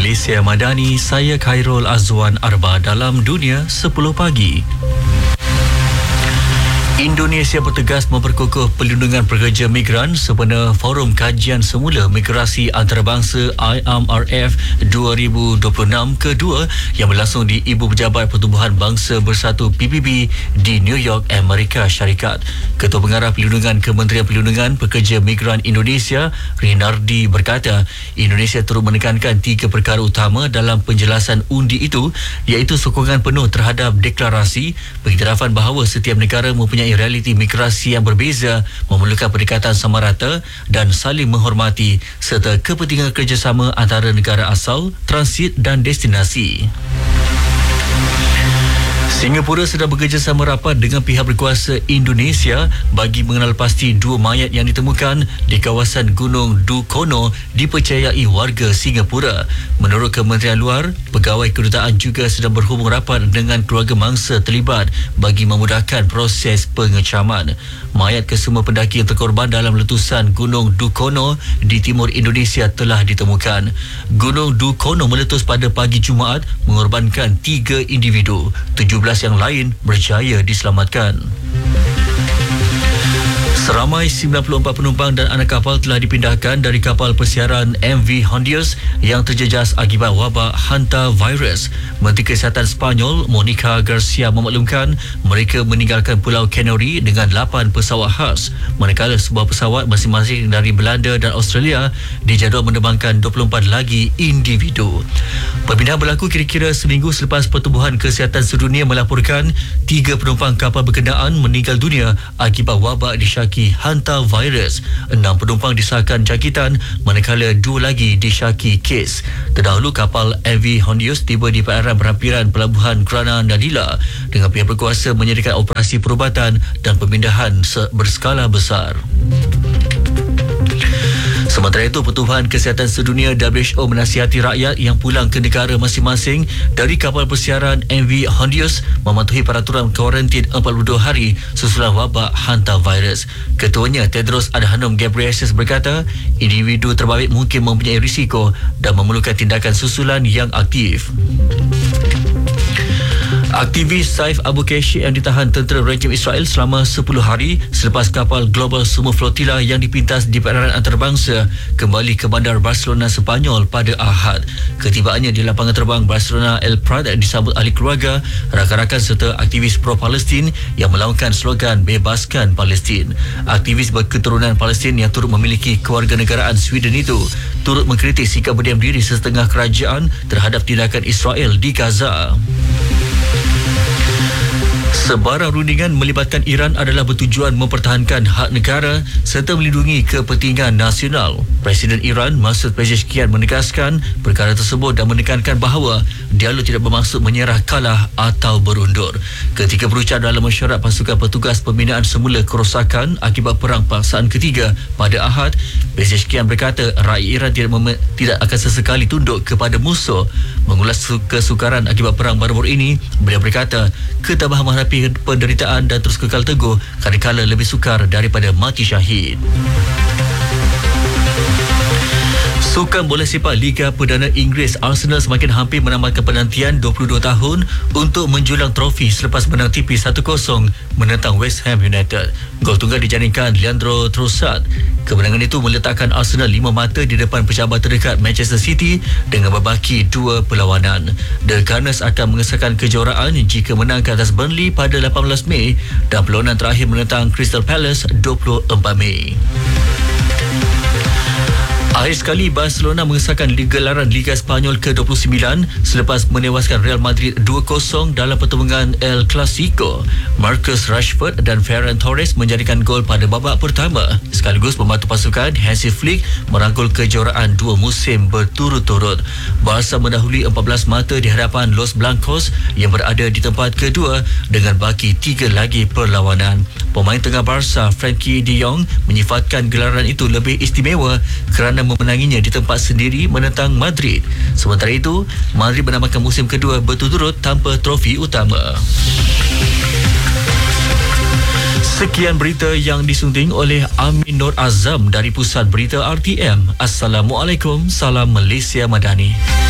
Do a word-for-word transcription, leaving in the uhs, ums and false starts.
Malaysia Madani, saya Khairul Azwan Arba dalam Dunia sepuluh Pagi. Indonesia bertegas memperkukuh perlindungan pekerja migran sempena Forum Kajian Semula Migrasi Antarabangsa I M R F dua ribu dua puluh enam kedua yang berlangsung di Ibu Pejabat Pertubuhan Bangsa Bersatu P B B di New York, Amerika Syarikat. Ketua Pengarah Perlindungan Kementerian Perlindungan Pekerja Migran Indonesia, Rinardi, berkata Indonesia turut menekankan tiga perkara utama dalam penjelasan undi itu, iaitu sokongan penuh terhadap deklarasi, pengiktirafan bahawa setiap negara mempunyai realiti migrasi yang berbeza, memerlukan pendekatan sama rata dan saling menghormati, serta kepentingan kerjasama antara negara asal, transit dan destinasi. Singapura sedang bekerjasama rapat dengan pihak berkuasa Indonesia bagi mengenal pasti dua mayat yang ditemukan di kawasan Gunung Dukono dipercayai warga Singapura. Menurut Kementerian Luar, pegawai kedutaan juga sedang berhubung rapat dengan keluarga mangsa terlibat bagi memudahkan proses pengecaman. Mayat kesemua pendaki yang terkorban dalam letusan Gunung Dukono di timur Indonesia telah ditemukan. Gunung Dukono meletus pada pagi Jumaat mengorbankan tiga individu. tujuh belas yang lain berjaya diselamatkan. Seramai sembilan puluh empat penumpang dan anak kapal telah dipindahkan dari kapal persiaran M V Hondios yang terjejas akibat wabak hantavirus. Menteri Kesihatan Sepanyol, Monica Garcia, memaklumkan mereka meninggalkan Pulau Canary dengan lapan pesawat khas, manakala sebuah pesawat masing-masing dari Belanda dan Australia dijadual menerbangkan dua puluh empat lagi individu. Perpindahan berlaku kira-kira seminggu selepas Pertubuhan Kesihatan Sedunia melaporkan tiga penumpang kapal berkenaan meninggal dunia akibat wabak disyaki hantavirus. Enam penumpang disahkan jangkitan, manakala dua lagi disyaki kes. Terdahulu kapal M V Hondios tiba di perairan berhampiran Pelabuhan Grana Nadila dengan pihak berkuasa menyediakan operasi perubatan dan pemindahan berskala besar. Sementara itu, Pertubuhan Kesihatan Sedunia W H O menasihati rakyat yang pulang ke negara masing-masing dari kapal persiaran M V Hondios mematuhi peraturan kuarantin empat puluh dua hari susulan wabak hantavirus. Ketuanya Tedros Adhanom Ghebreyesus berkata, individu terbabit mungkin mempunyai risiko dan memerlukan tindakan susulan yang aktif. Aktivis Saif Abu Kashif yang ditahan tentera rejim Israel selama sepuluh hari selepas kapal Global Sumo Flotilla yang dipintas di perairan antarabangsa kembali ke bandar Barcelona, Sepanyol pada Ahad. Ketibaannya di lapangan terbang Barcelona El Prat disambut ahli keluarga, rakan-rakan serta aktivis pro-Palestin yang melaungkan slogan Bebaskan Palestin. Aktivis berketurunan Palestin yang turut memiliki kewarganegaraan Sweden itu turut mengkritik sikap berdiam diri setengah kerajaan terhadap tindakan Israel di Gaza. Sebarang rundingan melibatkan Iran adalah bertujuan mempertahankan hak negara serta melindungi kepentingan nasional. Presiden Iran Masoud Pezeshkian menegaskan perkara tersebut dan menekankan bahawa dialog tidak bermaksud menyerah, kalah atau berundur. Ketika berucap dalam mesyuarat pasukan petugas pembinaan semula kerosakan akibat Perang Paksaan Ketiga pada Ahad, Pezeshkian berkata rakyat Iran tidak, mem- tidak akan sesekali tunduk kepada musuh. Mengulas kesukaran akibat perang baru-baru ini, beliau berkata ketabahan menghadapi penderitaan dan terus kekal teguh kadang-kala lebih sukar daripada mati syahid. Sukan bola sepak Liga Perdana Inggeris, Arsenal semakin hampir menamatkan penantian dua puluh dua tahun untuk menjulang trofi selepas menang tipis satu kosong menentang West Ham United. Gol tunggal dijaringkan Leandro Trossard. Kemenangan itu meletakkan Arsenal lima mata di depan pecabar terdekat Manchester City dengan berbaki dua perlawanan. The Gunners akan mengesahkan kejuaraan jika menang ke atas Burnley pada lapan belas Mei dan perlawanan terakhir menentang Crystal Palace dua puluh empat Mei. Akhir sekali, Barcelona mengesahkan gelaran Liga Sepanyol ke dua puluh sembilan selepas menewaskan Real Madrid dua kosong dalam pertandingan El Clasico. Marcus Rashford dan Ferran Torres menjadikan gol pada babak pertama, sekaligus membantu pasukan Hansi Flick merangkul kejuaraan dua musim berturut-turut. Barca mendahului empat belas mata di hadapan Los Blancos yang berada di tempat kedua dengan baki tiga lagi perlawanan. Pemain tengah Barca, Frankie de Jong, menyifatkan gelaran itu lebih istimewa kerana memenanginya di tempat sendiri menentang Madrid. Sementara itu, Madrid menambahkan musim kedua berturut-turut tanpa trofi utama. Sekian berita yang disunting oleh Amin Nur Azam dari Pusat Berita R T M. Assalamualaikum, salam Malaysia Madani.